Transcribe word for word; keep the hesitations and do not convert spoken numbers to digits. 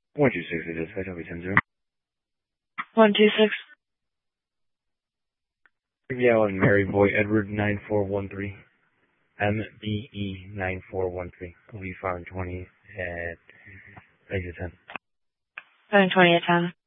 one two six, I dispatch, I'll be ten zero. one two six. Yeah, and Mary Boy Edward nine four one three. M B E nine four one three. I'll be firing twenty at exit ten. Firing twenty at ten.